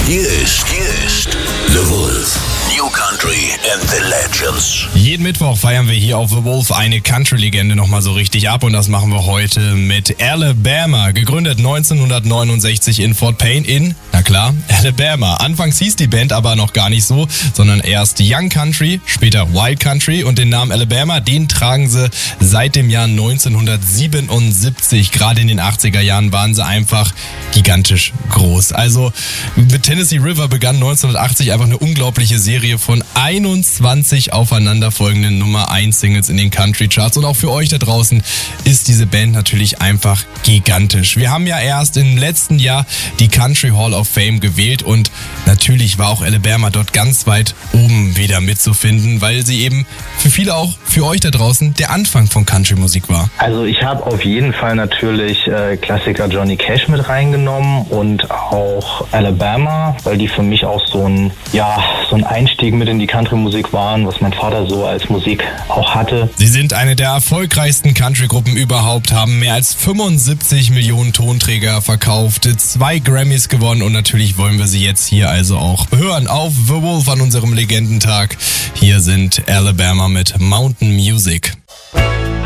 Hier ist The Wolf. New Country and the Legends. Jeden Mittwoch feiern wir hier auf The Wolf eine Country-Legende nochmal so richtig ab und das machen wir heute mit Alabama. Gegründet 1969 in Fort Payne in, na klar, Alabama. Anfangs hieß die Band aber noch gar nicht so, sondern erst Young Country, später Wild Country und den Namen Alabama, den tragen sie seit dem Jahr 1977. Gerade in den 80er Jahren waren sie einfach gigantisch groß. Also mit Tennessee River begann 1980 einfach eine unglaubliche Serie von 21 aufeinanderfolgenden Nummer 1 Singles in den Country Charts. Und auch für euch da draußen ist diese Band natürlich einfach gigantisch. Wir haben ja erst im letzten Jahr die Country Hall of Fame gewählt und natürlich war auch Alabama dort ganz weit oben wieder mitzufinden, weil sie eben für viele auch, für euch da draußen, der Anfang von Country-Musik war. Also ich habe auf jeden Fall natürlich Klassiker Johnny Cash mit reingenommen und auch Alabama, weil die für mich auch so ein Einstieg mit in die Country-Musik waren, was mein Vater so als Musik auch hatte. Sie sind eine der erfolgreichsten Country-Gruppen überhaupt, haben mehr als 75 Millionen Tonträger verkauft, 2 Grammys gewonnen und natürlich wollen wir sie jetzt hier also auch hören auf The Wolf an unserem Legendentag. Hier sind Alabama mit Mountain Music.